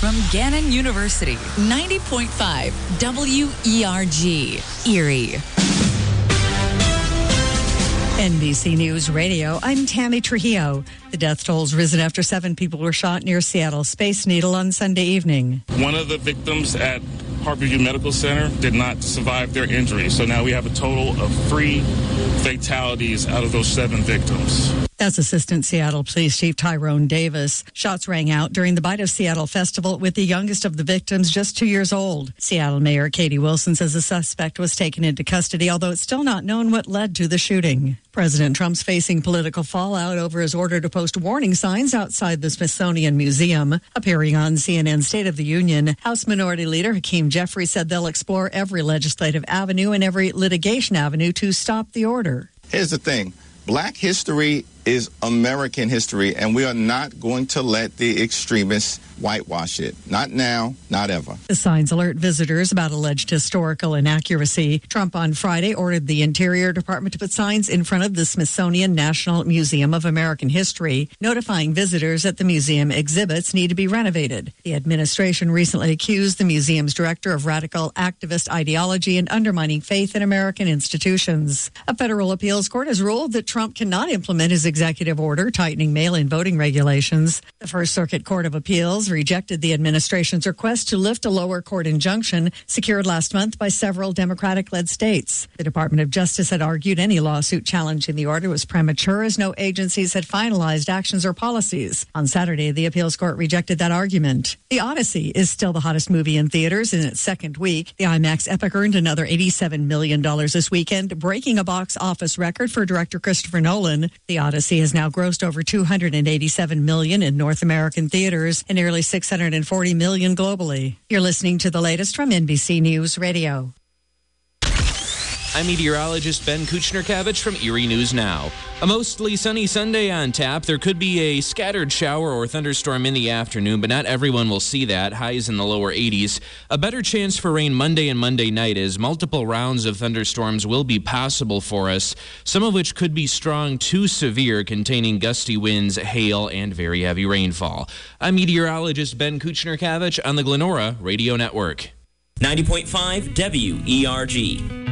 from Gannon University. 90.5 WERG, Erie. NBC News Radio, I'm Tammy Trujillo. The death toll's risen after 7 people were shot near Seattle Space Needle on Sunday evening. One of the victims at Harborview Medical Center did not survive their injuries. So now we have a total of 3 fatalities out of those 7 victims. That's Assistant Seattle Police Chief Tyrone Davis. Shots rang out during the Bite of Seattle Festival with the youngest of the victims just 2 years old. Seattle Mayor Katie Wilson says the suspect was taken into custody, although it's still not known what led to the shooting. President Trump's facing political fallout over his order to post warning signs outside the Smithsonian Museum. Appearing on CNN's State of the Union, House Minority Leader Hakeem Jeffries said they'll explore every legislative avenue and every litigation avenue to stop the order. Here's the thing. Black history is American history, and we are not going to let the extremists whitewash it. Not now, not ever. The signs alert visitors about alleged historical inaccuracy. Trump on Friday ordered the Interior Department to put signs in front of the Smithsonian National Museum of American History, notifying visitors that the museum exhibits need to be renovated. The administration recently accused the museum's director of radical activist ideology and undermining faith in American institutions. A federal appeals court has ruled that Trump cannot implement his executive order tightening mail-in voting regulations. The First Circuit Court of Appeals rejected the administration's request to lift a lower court injunction secured last month by several Democratic-led states. The Department of Justice had argued any lawsuit challenging the order was premature as no agencies had finalized actions or policies. On Saturday, the appeals court rejected that argument. The Odyssey is still the hottest movie in theaters in its second week. The IMAX epic earned another $87 million this weekend, breaking a box office record for director Christopher Nolan. The Odyssey has now grossed over $287 million in North American theaters and nearly $640 million globally. You're listening to the latest from NBC News Radio. I'm meteorologist Ben Kuchner-Kavich from Erie News Now. A mostly sunny Sunday on tap. There could be a scattered shower or thunderstorm in the afternoon, but not everyone will see that. Highs in the lower 80s. A better chance for rain Monday and Monday night as multiple rounds of thunderstorms will be possible for us, some of which could be strong to severe, containing gusty winds, hail, and very heavy rainfall. I'm meteorologist Ben Kuchner-Kavich on the Glenora Radio Network. 90.5 WERG.